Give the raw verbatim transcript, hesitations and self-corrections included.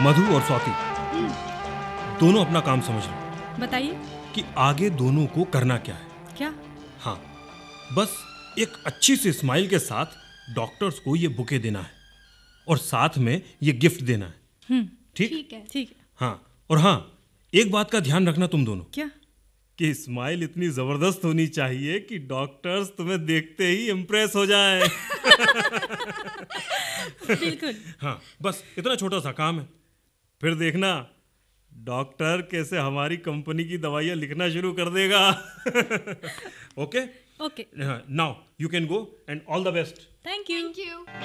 मधु और स्वाति दोनों अपना काम समझ लो। बताइए। कि आगे दोनों को करना क्या है। क्या? हाँ, बस एक अच्छी सी स्माइल के साथ डॉक्टर्स को ये बुके देना है और साथ में ये गिफ्ट देना है। हम्म, ठीक ठीक है। ठीक है। हाँ, और हाँ, एक बात का ध्यान रखना तुम दोनों। क्या? कि स्माइल इतनी जबरदस्त होनी चाहिए कि डॉक्टर्स तुम्हें देखते ही इम्प्रेस हो जाए। बिल्कुल। हाँ, बस इतना छोटा सा काम है, फिर देखना डॉक्टर कैसे हमारी कंपनी की दवाइयाँ लिखना शुरू कर देगा। Okay okay. Now you can go and all the best. Thank you.